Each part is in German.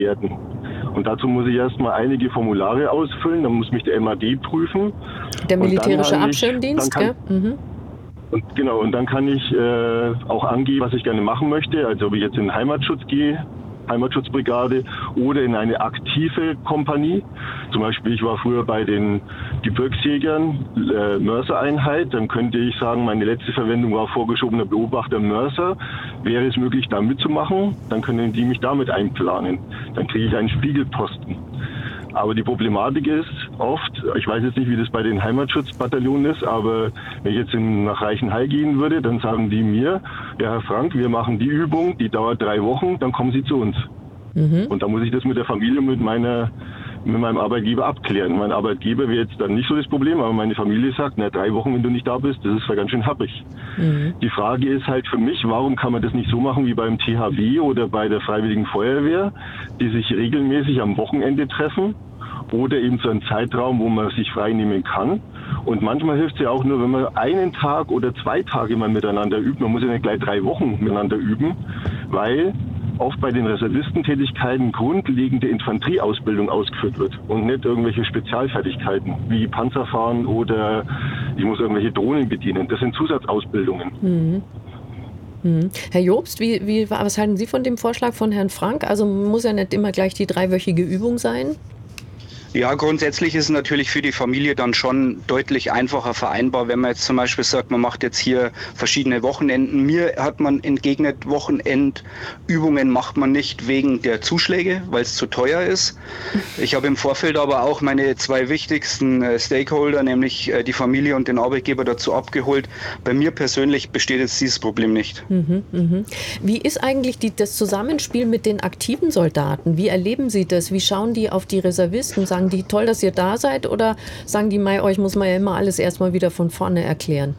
werden. Und dazu muss ich erstmal einige Formulare ausfüllen, dann muss mich der MAD prüfen. Der militärische Abschirmdienst, gell? Und dann kann ich auch angeben, was ich gerne machen möchte. Also ob ich jetzt in den Heimatschutz gehe, Heimatschutzbrigade oder in eine aktive Kompanie. Zum Beispiel, ich war früher bei den Gebirgsjägern, Mörser-Einheit. Dann könnte ich sagen, meine letzte Verwendung war vorgeschobener Beobachter Mörser. Wäre es möglich, da mitzumachen, dann können die mich damit einplanen. Dann kriege ich einen Spiegelposten. Aber die Problematik ist oft, ich weiß jetzt nicht, wie das bei den Heimatschutzbataillonen ist, aber wenn ich jetzt nach Reichenhall gehen würde, dann sagen die mir, ja Herr Frank, wir machen die Übung, die dauert 3 Wochen, dann kommen Sie zu uns. Und da muss ich das mit der Familie, mit meinem Arbeitgeber abklären. Mein Arbeitgeber wäre jetzt dann nicht so das Problem, aber meine Familie sagt, 3 Wochen, wenn du nicht da bist, das ist ja ganz schön happig. Die Frage ist halt für mich, warum kann man das nicht so machen wie beim THW oder bei der Freiwilligen Feuerwehr, die sich regelmäßig am Wochenende treffen oder eben so einen Zeitraum, wo man sich frei nehmen kann. Und manchmal hilft es ja auch nur, wenn man einen Tag oder 2 Tage mal miteinander übt. Man muss ja nicht gleich 3 Wochen miteinander üben, weil oft bei den Reservistentätigkeiten grundlegende Infanterieausbildung ausgeführt wird und nicht irgendwelche Spezialfertigkeiten wie Panzerfahren oder ich muss irgendwelche Drohnen bedienen. Das sind Zusatzausbildungen. Herr Jobst, was halten Sie von dem Vorschlag von Herrn Frank? Also muss ja nicht immer gleich die 3-wöchige Übung sein? Ja, grundsätzlich ist es natürlich für die Familie dann schon deutlich einfacher vereinbar, wenn man jetzt zum Beispiel sagt, man macht jetzt hier verschiedene Wochenenden. Mir hat man entgegnet, Wochenendübungen macht man nicht wegen der Zuschläge, weil es zu teuer ist. Ich habe im Vorfeld aber auch meine 2 wichtigsten Stakeholder, nämlich die Familie und den Arbeitgeber, dazu abgeholt. Bei mir persönlich besteht jetzt dieses Problem nicht. Wie ist eigentlich das Zusammenspiel mit den aktiven Soldaten? Wie erleben Sie das? Wie schauen die auf die Reservisten? Sagen die, toll, dass ihr da seid, oder sagen die, euch muss man ja immer alles erstmal wieder von vorne erklären?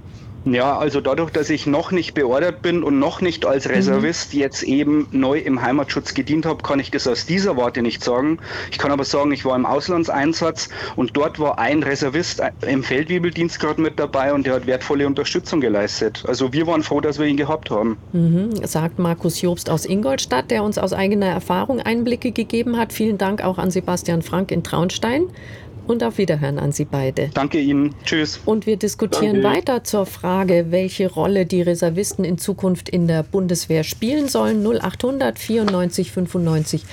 Ja, also dadurch, dass ich noch nicht beordert bin und noch nicht als Reservist jetzt eben neu im Heimatschutz gedient habe, kann ich das aus dieser Warte nicht sagen. Ich kann aber sagen, ich war im Auslandseinsatz und dort war ein Reservist im Feldwebeldienst gerade mit dabei und der hat wertvolle Unterstützung geleistet. Also wir waren froh, dass wir ihn gehabt haben. Sagt Markus Jobst aus Ingolstadt, der uns aus eigener Erfahrung Einblicke gegeben hat. Vielen Dank auch an Sebastian Frank in Traunstein. Und auf Wiederhören an Sie beide. Danke Ihnen. Tschüss. Und wir diskutieren weiter zur Frage, welche Rolle die Reservisten in Zukunft in der Bundeswehr spielen sollen. 0800 94 95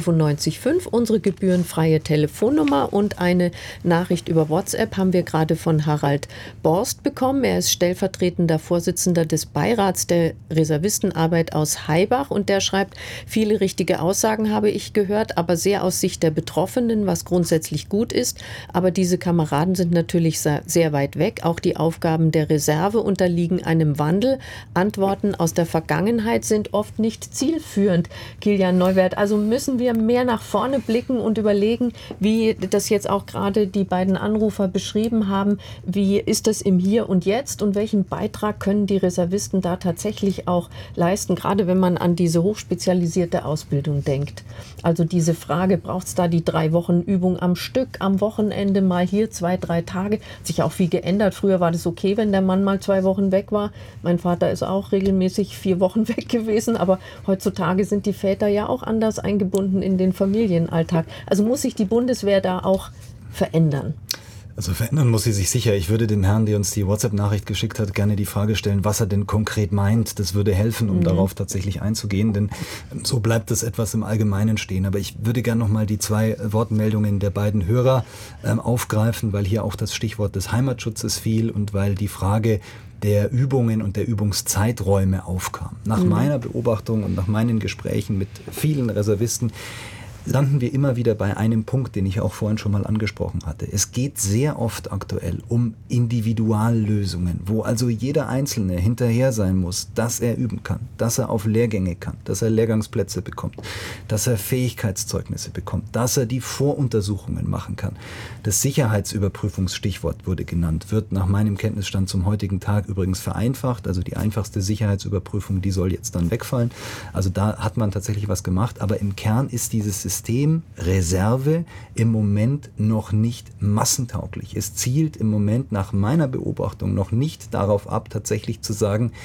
95 5. Unsere gebührenfreie Telefonnummer und eine Nachricht über WhatsApp haben wir gerade von Harald Borst bekommen. Er ist stellvertretender Vorsitzender des Beirats der Reservistenarbeit aus Haibach und der schreibt, viele richtige Aussagen habe ich gehört, aber sehr aus Sicht der Betroffenen, was grundsätzlich gut ist. Aber diese Kameraden sind natürlich sehr weit weg. Auch die Aufgaben der Reserve unterliegen einem Wandel. Antworten aus der Vergangenheit sind oft nicht zielführend. Kilian Neuwert, also müssen wir mehr nach vorne blicken und überlegen, wie das jetzt auch gerade die beiden Anrufer beschrieben haben. Wie ist das im Hier und Jetzt und welchen Beitrag können die Reservisten da tatsächlich auch leisten, gerade wenn man an diese hochspezialisierte Ausbildung denkt? Also diese Frage, braucht es da die 3 Wochen Übung am Stück, am Wochenende mal hier 2-3 Tage? Hat sich auch viel geändert. Früher war das okay, wenn der Mann mal 2 Wochen weg war. Mein Vater ist auch regelmäßig 4 Wochen weg gewesen, aber heutzutage sind die Väter ja auch anders eingebunden in den Familienalltag. Also muss sich die Bundeswehr da auch verändern? Also verändern muss sie sich sicher. Ich würde dem Herrn, der uns die WhatsApp-Nachricht geschickt hat, gerne die Frage stellen, was er denn konkret meint. Das würde helfen, um darauf tatsächlich einzugehen, denn so bleibt das etwas im Allgemeinen stehen. Aber ich würde gerne nochmal die 2 Wortmeldungen der beiden Hörer aufgreifen, weil hier auch das Stichwort des Heimatschutzes fiel und weil die Frage der Übungen und der Übungszeiträume aufkam. Nach meiner Beobachtung und nach meinen Gesprächen mit vielen Reservisten landen wir immer wieder bei einem Punkt, den ich auch vorhin schon mal angesprochen hatte. Es geht sehr oft aktuell um Individuallösungen, wo also jeder Einzelne hinterher sein muss, dass er üben kann, dass er auf Lehrgänge kann, dass er Lehrgangsplätze bekommt, dass er Fähigkeitszeugnisse bekommt, dass er die Voruntersuchungen machen kann. Das Sicherheitsüberprüfungsstichwort wurde genannt, wird nach meinem Kenntnisstand zum heutigen Tag übrigens vereinfacht. Also die einfachste Sicherheitsüberprüfung, die soll jetzt dann wegfallen. Also da hat man tatsächlich was gemacht, aber im Kern ist dieses System Reserve im Moment noch nicht massentauglich. Es zielt im Moment nach meiner Beobachtung noch nicht darauf ab, tatsächlich zu sagen,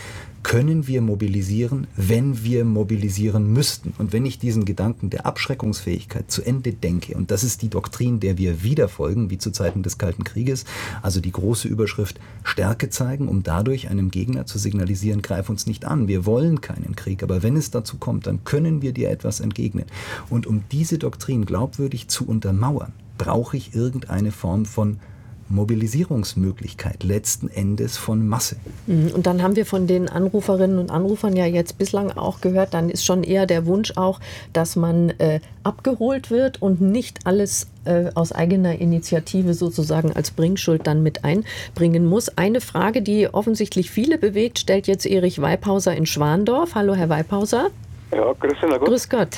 können wir mobilisieren, wenn wir mobilisieren müssten. Und wenn ich diesen Gedanken der Abschreckungsfähigkeit zu Ende denke, und das ist die Doktrin, der wir wieder folgen, wie zu Zeiten des Kalten Krieges, also die große Überschrift Stärke zeigen, um dadurch einem Gegner zu signalisieren, greif uns nicht an, wir wollen keinen Krieg, aber wenn es dazu kommt, dann können wir dir etwas entgegnen. Und um diese Doktrin glaubwürdig zu untermauern, brauche ich irgendeine Form von Mobilisierungsmöglichkeit, letzten Endes von Masse. Und dann haben wir von den Anruferinnen und Anrufern ja jetzt bislang auch gehört, dann ist schon eher der Wunsch auch, dass man abgeholt wird und nicht alles aus eigener Initiative sozusagen als Bringschuld dann mit einbringen muss. Eine Frage, die offensichtlich viele bewegt, stellt jetzt Erich Weipauser in Schwandorf. Hallo, Herr Weipauser. Ja, grüß Gott.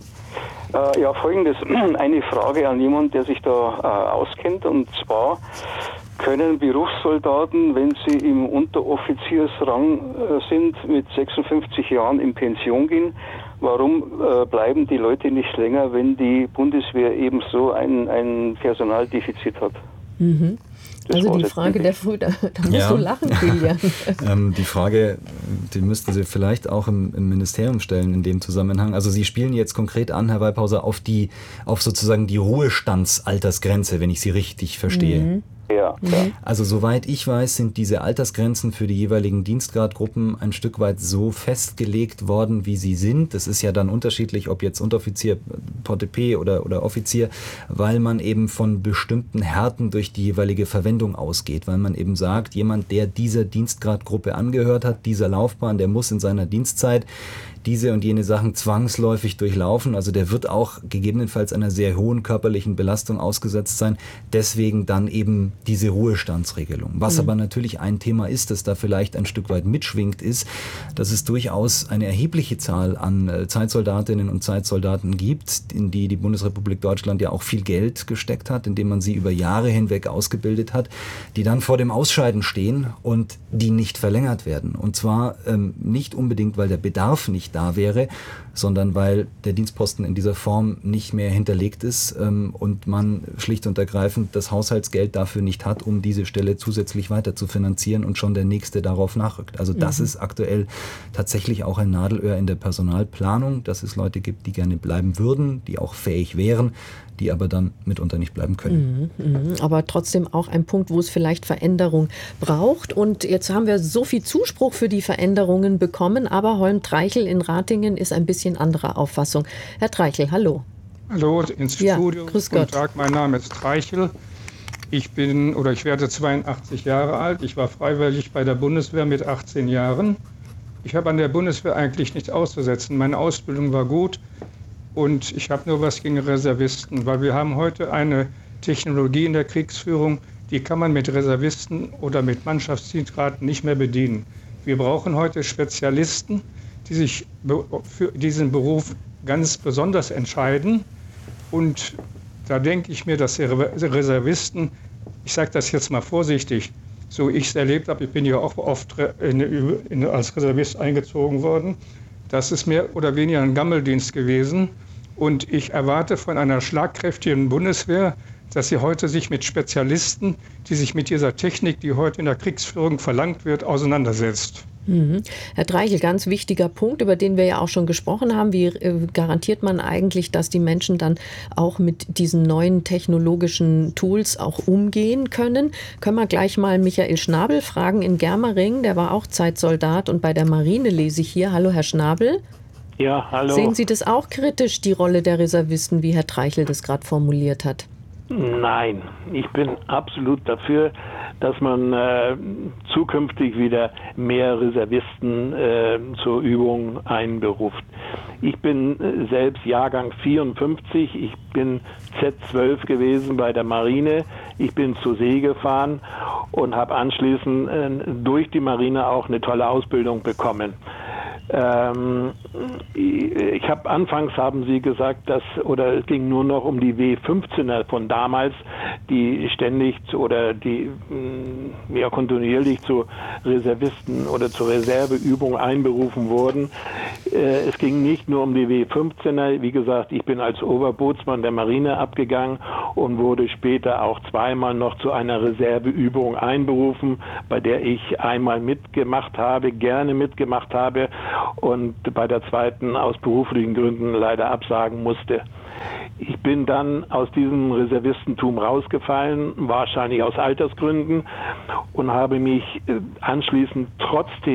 Ja, folgendes. Eine Frage an jemanden, der sich da auskennt. Und zwar, können Berufssoldaten, wenn sie im Unteroffiziersrang sind, mit 56 Jahren in Pension gehen? Warum bleiben die Leute nicht länger, wenn die Bundeswehr ebenso ein Personaldefizit hat? Mhm. Also die Frage der Früh, da musst du lachen, Kilian. Die Frage, die müssten Sie vielleicht auch im Ministerium stellen in dem Zusammenhang. Also Sie spielen jetzt konkret an, Herr Weipauser, auf sozusagen die Ruhestandsaltersgrenze, wenn ich Sie richtig verstehe. Mhm. Ja. Also soweit ich weiß, sind diese Altersgrenzen für die jeweiligen Dienstgradgruppen ein Stück weit so festgelegt worden, wie sie sind. Das ist ja dann unterschiedlich, ob jetzt Unteroffizier, Portepee oder Offizier, weil man eben von bestimmten Härten durch die jeweilige Verwendung ausgeht, weil man eben sagt, jemand, der dieser Dienstgradgruppe angehört hat, dieser Laufbahn, der muss in seiner Dienstzeit diese und jene Sachen zwangsläufig durchlaufen. Also der wird auch gegebenenfalls einer sehr hohen körperlichen Belastung ausgesetzt sein. Deswegen dann eben diese Ruhestandsregelung. Was aber natürlich ein Thema ist, das da vielleicht ein Stück weit mitschwingt, ist, dass es durchaus eine erhebliche Zahl an Zeitsoldatinnen und Zeitsoldaten gibt, in die Bundesrepublik Deutschland ja auch viel Geld gesteckt hat, indem man sie über Jahre hinweg ausgebildet hat, die dann vor dem Ausscheiden stehen und die nicht verlängert werden. Und zwar nicht unbedingt, weil der Bedarf nicht da wäre, sondern weil der Dienstposten in dieser Form nicht mehr hinterlegt ist und man schlicht und ergreifend das Haushaltsgeld dafür nicht hat, um diese Stelle zusätzlich weiter zu finanzieren und schon der Nächste darauf nachrückt. Also das ist aktuell tatsächlich auch ein Nadelöhr in der Personalplanung, dass es Leute gibt, die gerne bleiben würden, die auch fähig wären, die aber dann mitunter nicht bleiben können. Aber trotzdem auch ein Punkt, wo es vielleicht Veränderung braucht. Und jetzt haben wir so viel Zuspruch für die Veränderungen bekommen, aber Holm Treichel in Ratingen ist ein bisschen anderer Auffassung. Herr Treichel, hallo. Hallo ins Studio. Grüß Guten Gott. Tag, mein Name ist Treichel. Ich werde 82 Jahre alt. Ich war freiwillig bei der Bundeswehr mit 18 Jahren. Ich habe an der Bundeswehr eigentlich nichts auszusetzen. Meine Ausbildung war gut. Und ich habe nur was gegen Reservisten, weil wir haben heute eine Technologie in der Kriegsführung, die kann man mit Reservisten oder mit Mannschaftsdienstgraden nicht mehr bedienen. Wir brauchen heute Spezialisten, die sich für diesen Beruf ganz besonders entscheiden. Und da denke ich mir, dass die Reservisten, ich sage das jetzt mal vorsichtig, so ich es erlebt habe, ich bin ja auch oft als Reservist eingezogen worden, das ist mehr oder weniger ein Gammeldienst gewesen. Und ich erwarte von einer schlagkräftigen Bundeswehr, dass sie heute sich mit Spezialisten, die sich mit dieser Technik, die heute in der Kriegsführung verlangt wird, auseinandersetzt. Herr Treichel, ganz wichtiger Punkt, über den wir ja auch schon gesprochen haben. Wie garantiert man eigentlich, dass die Menschen dann auch mit diesen neuen technologischen Tools auch umgehen können? Können wir gleich mal Michael Schnabel fragen in Germering. Der war auch Zeitsoldat und bei der Marine lese ich hier. Hallo, Herr Schnabel. Ja, hallo. Sehen Sie das auch kritisch, die Rolle der Reservisten, wie Herr Treichel das gerade formuliert hat? Nein, ich bin absolut dafür, dass man zukünftig wieder mehr Reservisten zur Übung einberuft. Ich bin selbst Jahrgang 54, ich bin Z12 gewesen bei der Marine, ich bin zur See gefahren und habe anschließend durch die Marine auch eine tolle Ausbildung bekommen. Ich habe anfangs, haben Sie gesagt, es ging nur noch um die W15er von damals, die ständig die kontinuierlich zu Reservisten oder zur Reserveübung einberufen wurden. Es ging nicht nur um die W15er. Wie gesagt, ich bin als Oberbootsmann der Marine abgegangen und wurde später auch zweimal noch zu einer Reserveübung einberufen, bei der ich einmal gerne mitgemacht habe und bei der zweiten aus beruflichen Gründen leider absagen musste. Ich bin dann aus diesem Reservistentum rausgefallen, wahrscheinlich aus Altersgründen, und habe mich anschließend trotzdem